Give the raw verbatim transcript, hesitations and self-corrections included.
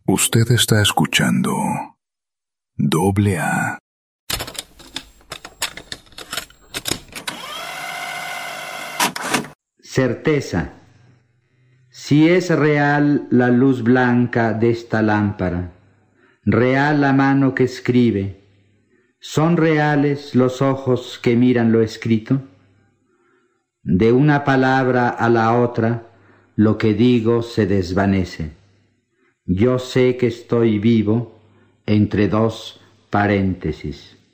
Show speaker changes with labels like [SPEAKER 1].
[SPEAKER 1] Usted está escuchando Doble A.
[SPEAKER 2] Certeza. Si es real la luz blanca de esta lámpara, real la mano que escribe, ¿son reales los ojos que miran lo escrito? De una palabra a la otra, lo que digo se desvanece. Yo sé que estoy vivo entre dos paréntesis.